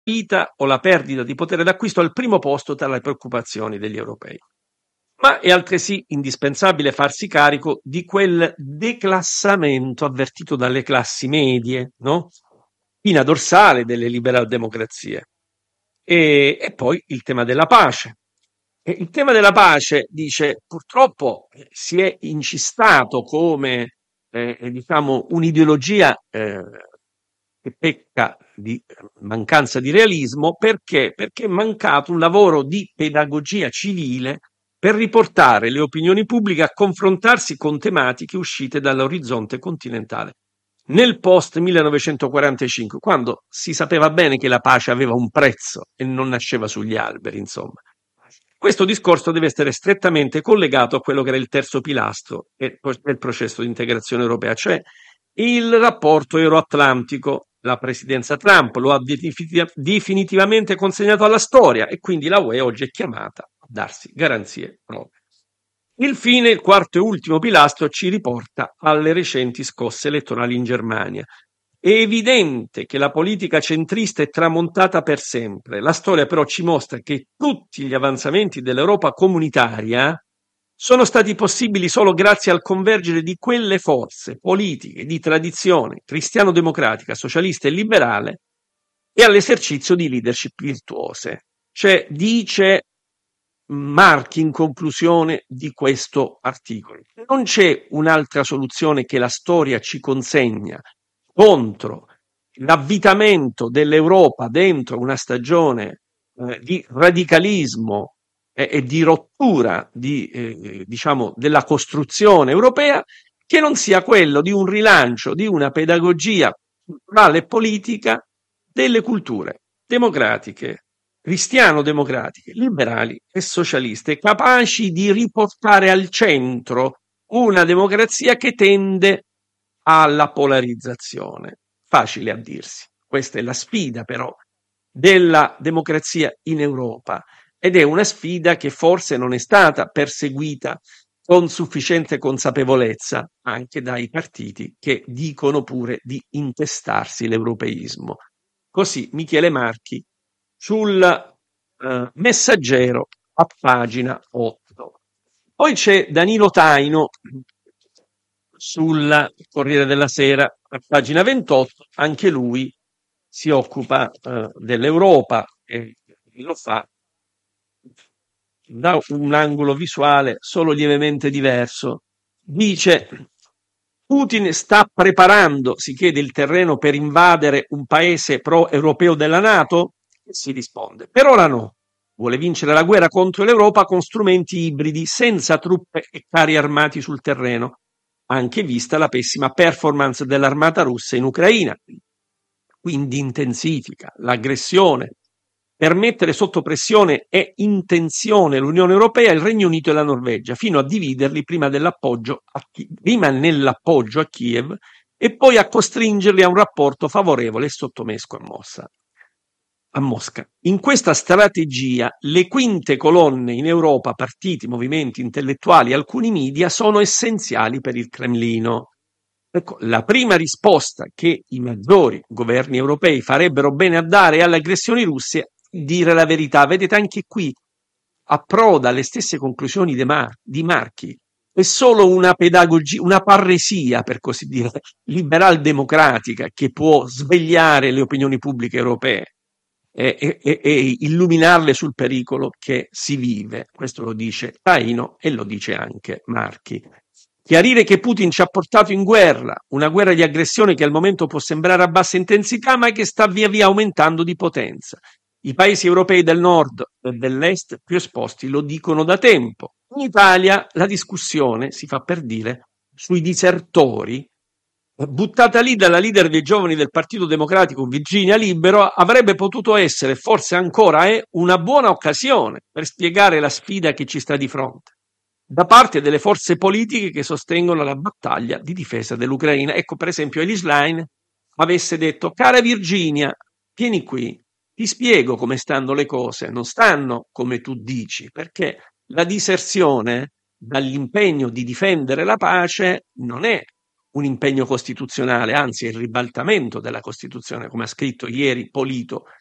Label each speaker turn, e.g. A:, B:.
A: vita o la perdita di potere d'acquisto al primo posto tra le preoccupazioni degli europei. Ma è altresì indispensabile farsi carico di quel declassamento avvertito dalle classi medie, no? Spina dorsale delle liberal democrazie. E poi il tema della pace. E il tema della pace, dice, purtroppo si è incistato come diciamo un'ideologia che pecca di mancanza di realismo perché è mancato un lavoro di pedagogia civile per riportare le opinioni pubbliche a confrontarsi con tematiche uscite dall'orizzonte continentale. Nel post 1945, quando si sapeva bene che la pace aveva un prezzo e non nasceva sugli alberi, insomma. Questo discorso deve essere strettamente collegato a quello che era il terzo pilastro del processo di integrazione europea, cioè il rapporto euroatlantico. La presidenza Trump lo ha definitivamente consegnato alla storia e quindi la UE oggi è chiamata a darsi garanzie proprie. Infine, il quarto e ultimo pilastro ci riporta alle recenti scosse elettorali in Germania. È evidente che la politica centrista è tramontata per sempre. La storia però ci mostra che tutti gli avanzamenti dell'Europa comunitaria sono stati possibili solo grazie al convergere di quelle forze politiche di tradizione cristiano-democratica, socialista e liberale e all'esercizio di leadership virtuose. Cioè, dice Marchi in conclusione di questo articolo, non c'è un'altra soluzione che la storia ci consegna contro l'avvitamento dell'Europa dentro una stagione di radicalismo e di rottura diciamo, della costruzione europea, che non sia quello di un rilancio di una pedagogia culturale e politica delle culture democratiche, cristiano-democratiche, liberali e socialiste, capaci di riportare al centro una democrazia che tende alla polarizzazione. Facile a dirsi. Questa è la sfida però della democrazia in Europa ed è una sfida che forse non è stata perseguita con sufficiente consapevolezza anche dai partiti che dicono pure di intestarsi l'europeismo. Così Michele Marchi sul Messaggero a pagina 8. Poi c'è Danilo Taino sul Corriere della Sera a pagina 28, anche lui si occupa dell'Europa e lo fa da un angolo visuale solo lievemente diverso. Dice: Putin sta preparando, si chiede, il terreno per invadere un paese pro-europeo della NATO? E si risponde: per ora no. Vuole vincere la guerra contro l'Europa con strumenti ibridi, senza truppe e carri armati sul terreno, anche vista la pessima performance dell'armata russa in Ucraina. Quindi intensifica l'aggressione per mettere sotto pressione e in tensione l'Unione Europea, il Regno Unito e la Norvegia, fino a dividerli prima nell'appoggio a Kiev e poi a costringerli a un rapporto favorevole e sottomesso a Mosca. In questa strategia le quinte colonne in Europa, partiti, movimenti intellettuali e alcuni media sono essenziali per il Cremlino. Ecco, la prima risposta che i maggiori governi europei farebbero bene a dare alle aggressioni russe, dire la verità. Vedete, anche qui approda alle stesse conclusioni di Marchi. È solo una pedagogia, una parresia, per così dire, liberal-democratica che può svegliare le opinioni pubbliche europee e illuminarle sul pericolo che si vive. Questo lo dice Taino e lo dice anche Marchi. Chiarire che Putin ci ha portato in guerra, una guerra di aggressione che al momento può sembrare a bassa intensità, ma che sta via via aumentando di potenza. I paesi europei del nord e dell'est più esposti lo dicono da tempo. In Italia la discussione si fa per dire sui disertori, buttata lì dalla leader dei giovani del Partito Democratico Virginia Libero, avrebbe potuto essere, forse ancora è, una buona occasione per spiegare la sfida che ci sta di fronte da parte delle forze politiche che sostengono la battaglia di difesa dell'Ucraina. Ecco, per esempio, Elly Schlein avesse detto: cara Virginia, vieni qui, ti spiego come stanno le cose, non stanno come tu dici, perché la diserzione dall'impegno di difendere la pace non è un impegno costituzionale, anzi è il ribaltamento della Costituzione, come ha scritto ieri Polito